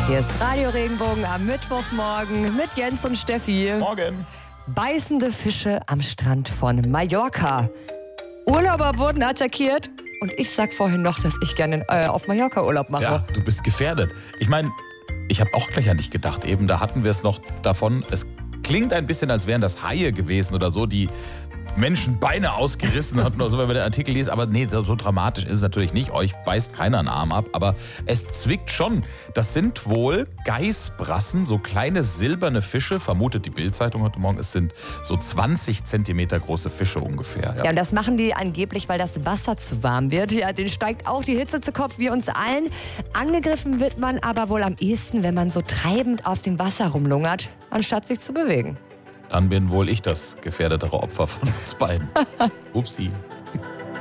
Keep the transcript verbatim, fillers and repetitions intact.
Hier ist Radio Regenbogen am Mittwochmorgen mit Jens und Steffi. Morgen. Beißende Fische am Strand von Mallorca. Urlauber wurden attackiert und ich sag vorhin noch, dass ich gerne äh, auf Mallorca Urlaub mache. Ja, du bist gefährdet. Ich meine, ich habe auch gleich an dich gedacht. Eben, da hatten wir es noch davon. Es klingt ein bisschen, als wären das Haie gewesen oder so, die Menschen Beine ausgerissen hatten oder so, wenn man den Artikel liest. Aber nee, so dramatisch ist es natürlich nicht. Euch beißt keiner einen Arm ab, aber es zwickt schon. Das sind wohl Geißbrassen, so kleine silberne Fische, vermutet die Bild-Zeitung heute Morgen. Es sind so zwanzig Zentimeter große Fische ungefähr. Ja. Ja, und das machen die angeblich, weil das Wasser zu warm wird. Ja, denen steigt auch die Hitze zu Kopf, wie uns allen. Angegriffen wird man aber wohl am ehesten, wenn man so treibend auf dem Wasser rumlungert, anstatt sich zu bewegen. Dann bin wohl ich das gefährdetere Opfer von uns beiden. Upsi.